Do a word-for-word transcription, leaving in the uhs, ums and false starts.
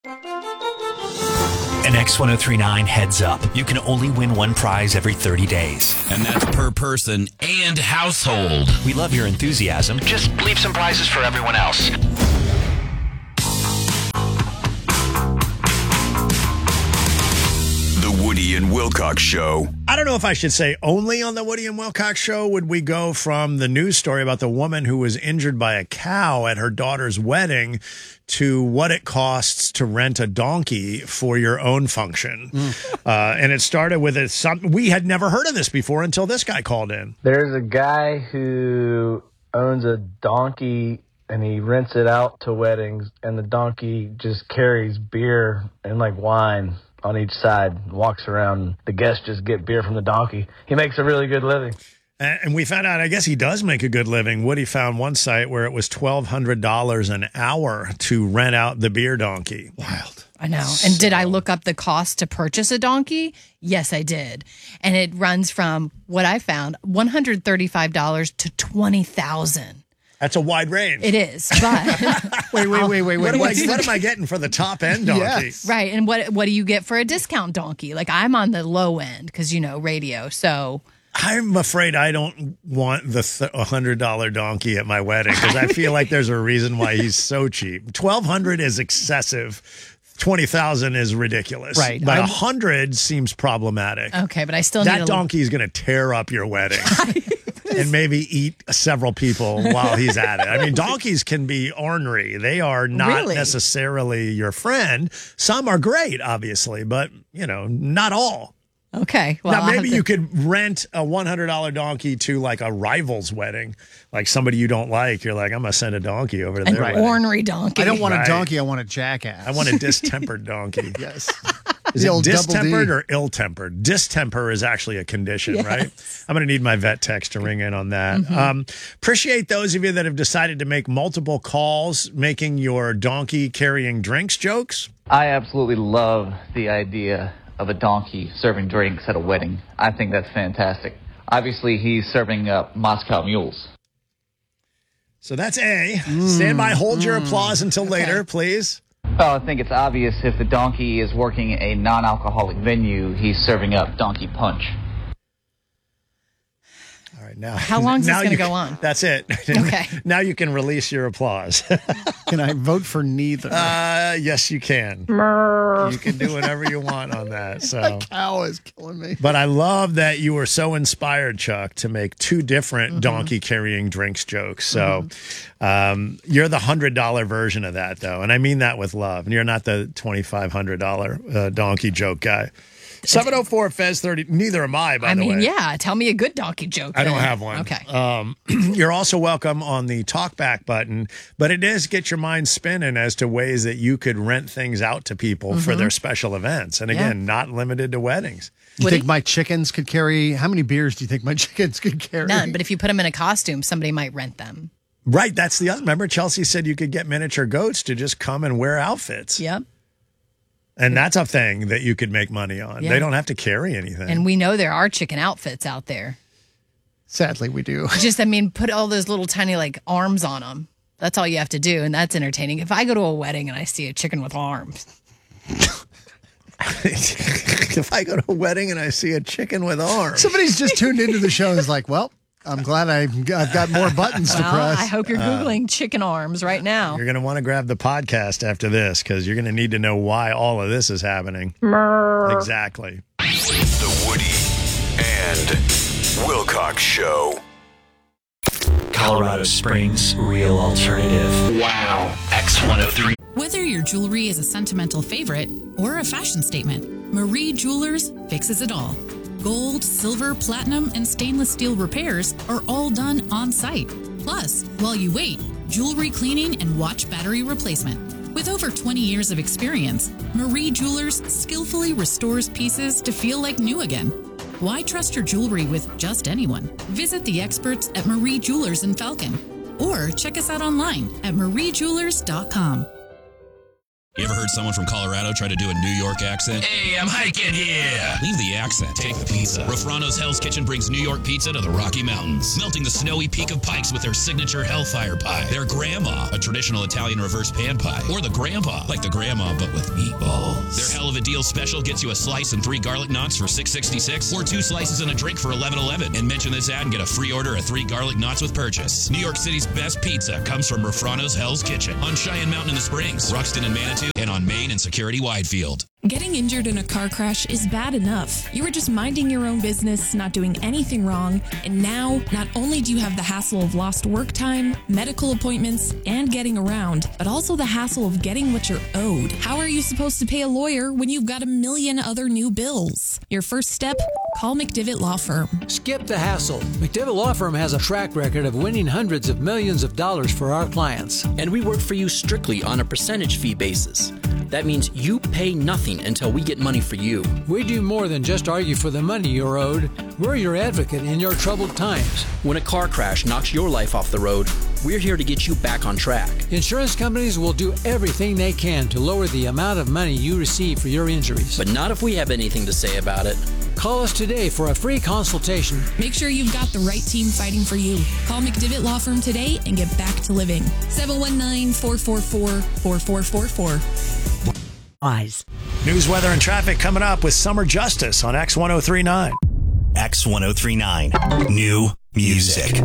An X ten thirty-nine heads up. You can only win one prize every thirty days. And that's per person and household. We love your enthusiasm. Just leave some prizes for everyone else. The Woody and Wilcox Show. I don't know if I should say only on the Woody and Wilcox Show would we go from the news story about the woman who was injured by a cow at her daughter's wedding to what it costs to rent a donkey for your own function. Mm. Uh, and it started with a, some, we had never heard of this before until this guy called in. There's a guy who owns a donkey and he rents it out to weddings, and the donkey just carries beer and like wine on each side, walks around. The guests just get beer from the donkey. He makes a really good living. And we found out, I guess he does make a good living. Woody found one site where it was twelve hundred dollars an hour to rent out the beer donkey. Wild. I know. And did I look up the cost to purchase a donkey? Yes, I did. And it runs from what I found, one hundred thirty-five dollars to twenty thousand dollars. That's a wide range. It is, but wait, wait, wait, wait, what, wait. Am I, what am I getting for the top end donkey? Yes. Right, and what what do you get for a discount donkey? Like I'm on the low end because you know radio. So I'm afraid I don't want the th- one hundred dollars donkey at my wedding because I feel like there's a reason why he's so cheap. twelve hundred is excessive. twenty thousand is ridiculous. Right. But I'm- one hundred seems problematic. okay, but I still That need a donkey is going to tear up your wedding. And maybe eat several people while he's at it. I mean, donkeys can be ornery. They are not Really? necessarily your friend. Some are great, obviously, but, you know, not all. Okay, well now, I'll have maybe to- you could rent a one hundred dollars donkey to, like, a rival's wedding. Like, somebody you don't like. You're like, I'm going to send a donkey over to an their wedding. ornery donkey. I don't want a Right. donkey. I want a jackass. I want a distempered donkey. Yes. Is The it old double distempered D. or ill-tempered? Distemper is actually a condition, Yes. right? I'm going to need my vet text to ring in on that. Mm-hmm. Um, appreciate those of you that have decided to make multiple calls making your donkey carrying drinks jokes. I absolutely love the idea of a donkey serving drinks at a wedding. I think that's fantastic. Obviously, he's serving up Moscow mules. So that's A. Stand by, hold your applause until later, please. Well, I think it's obvious if the donkey is working a non-alcoholic venue, he's serving up donkey punch. All right, now. How long is now this gonna you- go on? That's it. Okay. Now you can release your applause. Can I vote for neither? uh, yes, you can. You can do whatever you want on that. So. Cow is killing me. But I love that you were so inspired, Chuck, to make two different mm-hmm. donkey carrying drinks jokes. So mm-hmm. um, you're the one hundred dollars version of that, though. And I mean that with love. And you're not the twenty-five hundred dollars uh, donkey joke guy. seven oh four Fez thirty. Neither am I, by I the mean, way. yeah. Tell me a good donkey joke. I don't then. have one. Okay. Um, you're also welcome on the talkback button, but it does get your mind spinning as to ways that you could rent things out to people mm-hmm. for their special events. And again, Yeah. not limited to weddings. Do you Woody? think my chickens could carry, how many beers do you think my chickens could carry? None, but if you put them in a costume, somebody might rent them. Right. That's the other. Remember, Chelsea said you could get miniature goats to just come and wear outfits. Yep. And that's a thing that you could make money on. Yeah. They don't have to carry anything. And we know there are chicken outfits out there. Sadly, we do. Just, I mean, put all those little tiny like arms on them. That's all you have to do, and that's entertaining. If I go to a wedding and I see a chicken with arms, if I go to a wedding and I see a chicken with arms, Somebody's just tuned into the show and is like, well, I'm glad I, I've got more buttons to well, press. I hope you're Googling chicken arms right now. you're going to want to grab the podcast after this because you're going to need to know why all of this is happening. Exactly. The Woody and Wilcox Show. Colorado Springs Real Alternative. Wow. X one oh three. Whether your jewelry is a sentimental favorite or a fashion statement, Marie Jewelers fixes it all. Gold, silver, platinum, and stainless steel repairs are all done on site. Plus, while you wait, jewelry cleaning and watch battery replacement. With over twenty years of experience, Marie Jewelers skillfully restores pieces to feel like new again. Why trust your jewelry with just anyone? Visit the experts at Marie Jewelers in Falcon or check us out online at marie jewelers dot com. You ever heard someone from Colorado try to do a New York accent? Hey, I'm hiking here. Leave the accent. Take the pizza. Rafrano's Hell's Kitchen brings New York pizza to the Rocky Mountains, melting the snowy peak of Pikes with their signature Hellfire pie, their grandma, a traditional Italian reverse pan pie, or the grandpa, like the grandma but with meatballs. Their Hell of a Deal special gets you a slice and three garlic knots for six sixty-six, or two slices and a drink for eleven eleven. And mention this ad and get a free order of three garlic knots with purchase. New York City's best pizza comes from Rafrano's Hell's Kitchen on Cheyenne Mountain in the Springs, Ruxton and Manitou, and on Main and Security Widefield. Getting injured in a car crash is bad enough. You were just minding your own business, not doing anything wrong, and now not only do you have the hassle of lost work time, medical appointments, and getting around, but also the hassle of getting what you're owed. How are you supposed to pay a lawyer when you've got a million other new bills? Your first step? Call McDivitt Law Firm. Skip the hassle. McDivitt Law Firm has a track record of winning hundreds of millions of dollars for our clients. And we work for you strictly on a percentage fee basis. That means you pay nothing until we get money for you. We do more than just argue for the money you're owed. We're your advocate in your troubled times. When a car crash knocks your life off the road, we're here to get you back on track. Insurance companies will do everything they can to lower the amount of money you receive for your injuries. But not if we have anything to say about it. Call us today for a free consultation. Make sure you've got the right team fighting for you. Call McDivitt Law Firm today and get back to living. seven one nine, four four four, four four four four. Eyes. News, weather, and traffic coming up with Summer Justice on X ten thirty-nine. X ten thirty-nine. New music.